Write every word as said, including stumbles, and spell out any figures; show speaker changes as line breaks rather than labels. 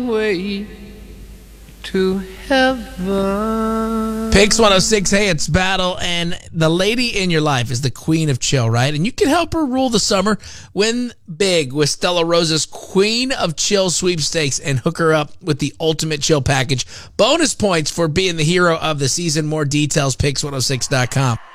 way to heaven.
Pix one oh six, hey, it's Battle, and the lady in your life is the queen of chill, right? And you can help her rule the summer. Win big with Stella Rosa's Queen of Chill sweepstakes and hook her up with the ultimate chill package. Bonus points for being the hero of the season. More details, pix one oh six dot com.